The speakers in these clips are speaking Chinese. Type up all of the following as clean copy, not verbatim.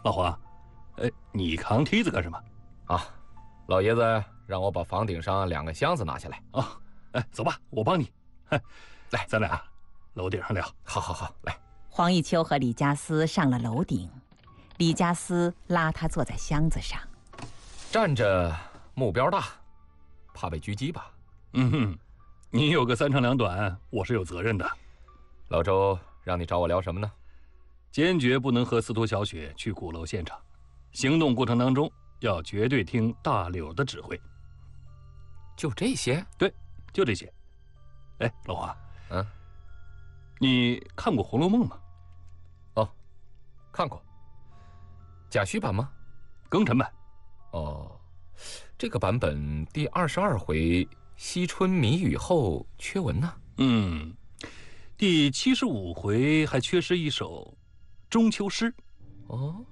老黄，你扛梯子干什么？ 啊，老爷子让我把房顶上2个箱子拿下来。 啊，走吧，我帮你。来，咱俩楼顶上聊。 好，来。 黄一秋和李家私上了楼顶，李家私拉他坐在箱子上。 站着目标大，怕被狙击吧？ 你有个3长2短，我是有责任的。 老周让你找我聊什么呢？ 坚决不能和司徒小雪去鼓楼现场，行动过程当中要绝对听大柳的指挥。 就这些？ 对，就这些。老华，你看过《红楼梦》吗？ 哦，看过。贾诩版吗？ 庚辰版。 哦，这个版本第22回惜春谜语后缺文呢。 第75回还缺失一首中秋诗。 哦，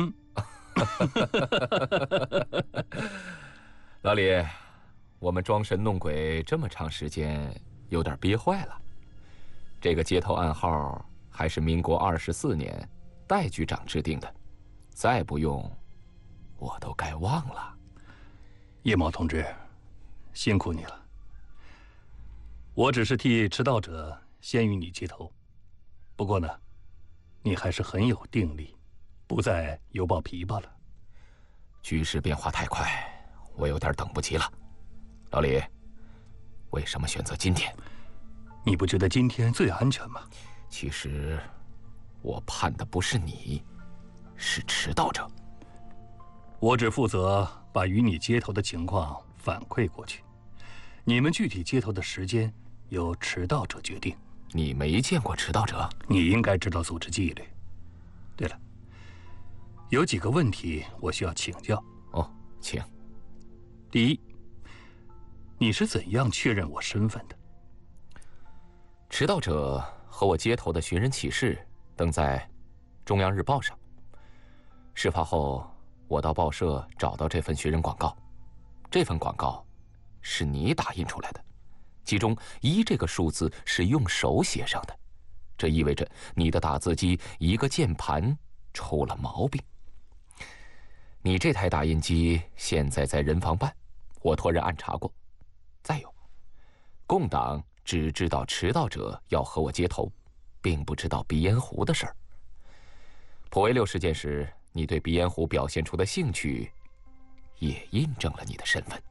老李，我们装神弄鬼这么长时间，有点憋坏了。这个街头暗号还是民国24年戴局长制定的，再不用，我都该忘了。 叶某同志，辛苦你了。我只是替迟到者先与你接头，不过呢，你还是很有定力，不再犹抱琵琶了。 局势变化太快，我有点等不及了。老李，为什么选择今天？ 你不觉得今天最安全吗？ 其实，我盼的不是你，是迟到者。 我只负责把与你接头的情况反馈过去，你们具体接头的时间由迟到者决定。 你没见过迟到者？ 你应该知道组织纪律。对了，有几个问题我需要请教。 哦，请。 第一，你是怎样确认我身份的？ 迟到者和我接头的寻人启事登在《中央日报》上。事发后，我到报社找到这份寻人广告，这份广告是你打印出来的，其中1这个数字是用手写上的，这意味着你的打字机一个键盘出了毛病。你这台打印机现在在人防办，我托人暗查过。再有，共党只知道迟到者要和我接头，并不知道鼻烟壶的事儿。普威6事件时，你对鼻烟壶表现出的兴趣，也印证了你的身份。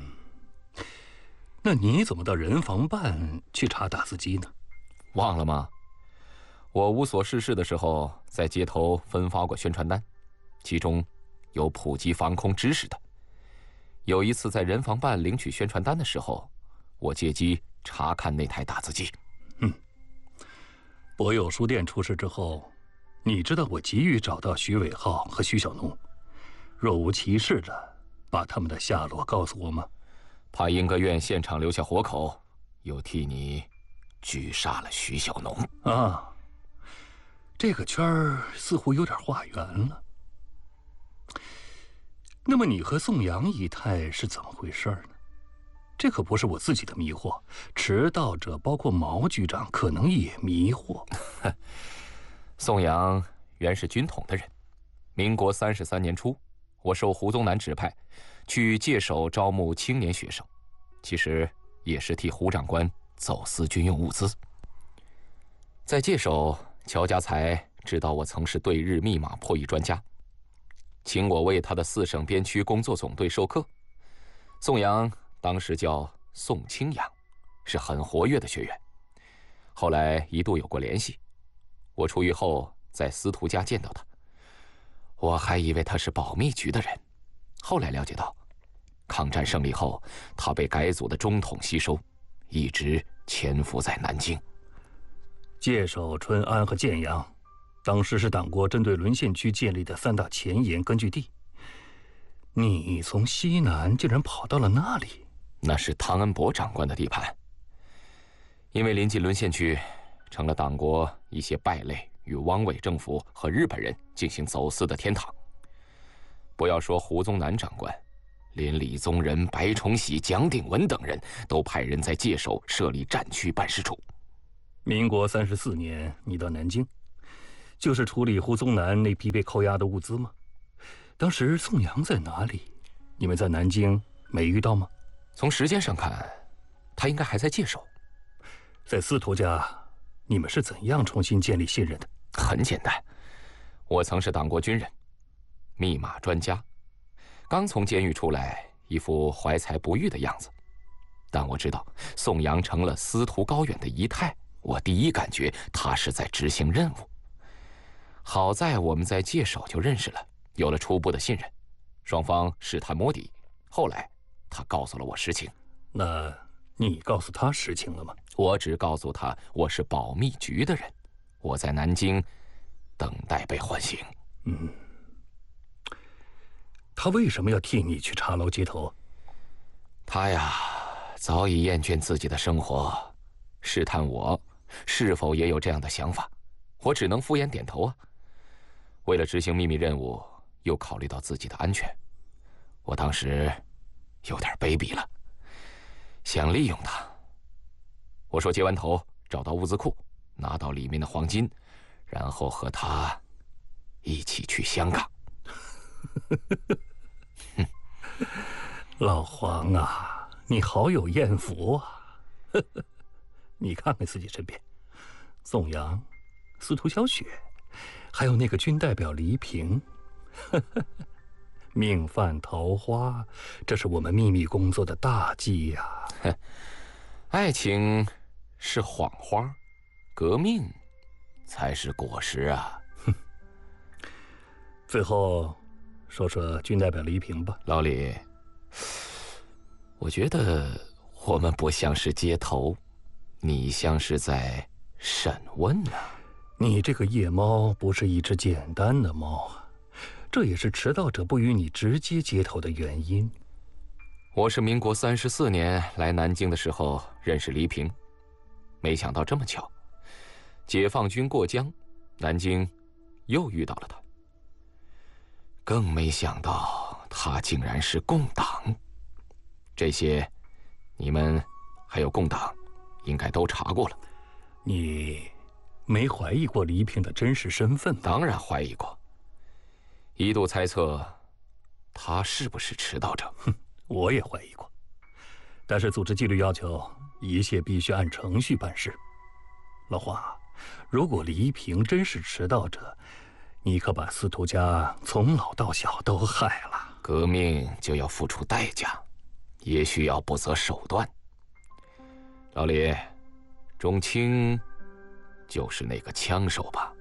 那你怎么到人防办去查打字机呢？ 忘了吗？我无所事事的时候，在街头分发过宣传单，其中有普及防空知识的。有一次在人防办领取宣传单的时候，我借机查看那台打字机。 博友书店出事之后，你知道我急于找到徐伟浩和徐小农，若无其事的把他们的下落告诉我吗？ 怕英歌院现场留下活口，又替你狙杀了徐小农。 这个圈儿似乎有点画圆了。那么你和宋阳一态是怎么回事呢？这可不是我自己的迷惑，迟到者包括毛局长可能也迷惑。 宋阳原是军统的人，民国33年初，我受胡宗南指派去界首招募青年学生，其实也是替胡长官走私军用物资。在界首，乔家才知道我曾是对日密码破译专家，请我为他的4省边区工作总队授课。宋阳当时叫宋清阳，是很活跃的学员，后来一度有过联系。我出狱后在司徒家见到他，我还以为他是保密局的人，后来了解到，抗战胜利后，他被改组的中统吸收，一直潜伏在南京。 界首、春安和建阳，当时是党国针对沦陷区建立的3大前沿根据地。你从西南竟然跑到了那里？ 那是汤恩伯长官的地盘，因为临近沦陷区，成了党国一些败类与汪伪政府和日本人进行走私的天堂。不要说胡宗南长官，连李宗仁、白崇禧、蒋鼎文等人都派人在界首设立战区办事处。 民国34年，你到南京， 就是处理胡宗南那批被扣押的物资吗？当时宋阳在哪里？你们在南京没遇到吗？ 从时间上看，他应该还在界首。 在司徒家，你们是怎样重新建立信任的？ 很简单，我曾是党国军人，密码专家，刚从监狱出来，一副怀才不遇的样子。但我知道宋阳成了司徒高远的姨太，我第一感觉他是在执行任务。好在我们在界首就认识了，有了初步的信任，双方试探摸底。后来他告诉了我实情。 那你告诉他实情了吗？ 我只告诉他我是保密局的人，我在南京等待被唤醒。 他为什么要替你去茶楼接头？ 他呀，早已厌倦自己的生活，试探我是否也有这样的想法。我只能敷衍点头啊。为了执行秘密任务，又考虑到自己的安全，我当时有点卑鄙了，想利用他。我说接完头，找到物资库，拿到里面的黄金，然后和他一起去香港。 老黄啊，你好有艳福啊！你看看自己身边，宋阳、司徒小雪，还有那个军代表黎平，命犯桃花，这是我们秘密工作的大忌呀！ 爱情是谎花，革命才是果实啊！ 最后，说说军代表黎平吧。 老李，我觉得我们不像是接头，你像是在审问呢。 你这个夜猫不是一只简单的猫啊，这也是迟到者不与你直接接头的原因。 我是民国34年来南京的时候认识黎平，没想到这么巧，解放军过江，南京又遇到了他。更没想到他竟然是共党，这些你们还有共党应该都查过了。 你没怀疑过黎平的真实身份吗？ 当然怀疑过，一度猜测他是不是迟到者。 我也怀疑过，但是组织纪律要求一切必须按程序办事。老黄，如果黎平真是迟到者，你可把司徒家从老到小都害了。 革命就要付出代价，也需要不择手段。老李，钟青就是那个枪手吧？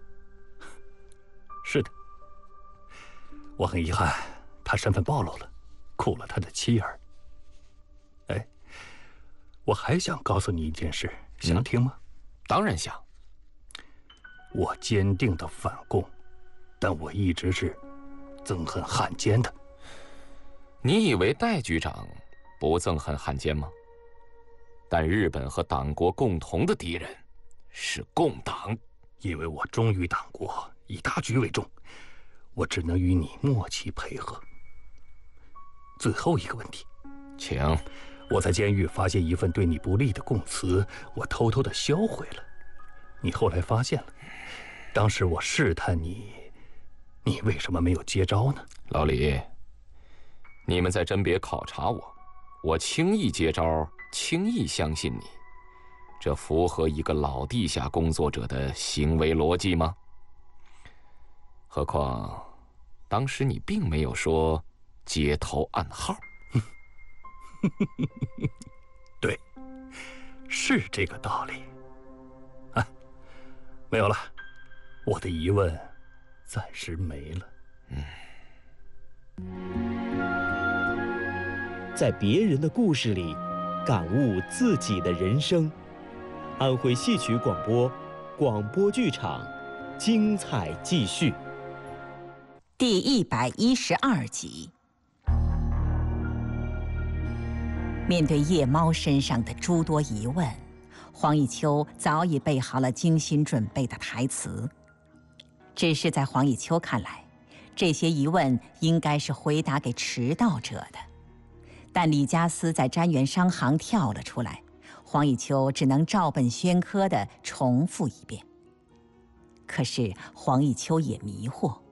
是的，我很遗憾，他身份暴露了，苦了他的妻儿。哎，我还想告诉你一件事，想听吗？ 当然想。 我坚定的反共，但我一直是憎恨汉奸的。 你以为戴局长不憎恨汉奸吗？但日本和党国共同的敌人是共党。 因为我忠于党国，以大局为重，我只能与你默契配合。最后一个问题， 请。 我在监狱发现一份对你不利的供词，我偷偷的销毁了。你后来发现了，当时我试探你，你为什么没有接招呢？ 老李，你们再真别考察我，我轻易接招，轻易相信你，这符合一个老地下工作者的行为逻辑吗？何况，当时你并没有说接头暗号。 对，是这个道理。啊，没有了，我的疑问暂时没了。 在别人的故事里，感悟自己的人生。安徽戏曲广播，广播剧场，精彩继续。 第112集。面对夜猫身上的诸多疑问，黄以秋早已备好了精心准备的台词。只是在黄以秋看来，这些疑问应该是回答给迟到者的，但李家私在瞻元商行跳了出来，黄以秋只能照本宣科地重复一遍。 可是黄一秋也迷惑，